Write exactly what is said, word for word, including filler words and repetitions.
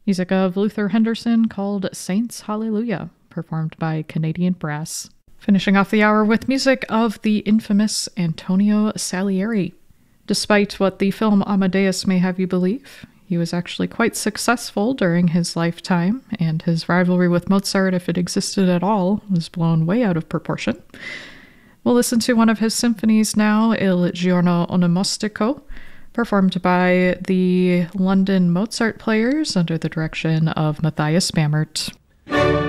Music of Luther Henderson called Saints Hallelujah, performed by Canadian Brass. Finishing off the hour with music of the infamous Antonio Salieri. Despite what the film Amadeus may have you believe, he was actually quite successful during his lifetime, and his rivalry with Mozart, if it existed at all, was blown way out of proportion. We'll listen to one of his symphonies now, Il Giorno Onomastico, performed by the London Mozart Players under the direction of Matthias Bamert.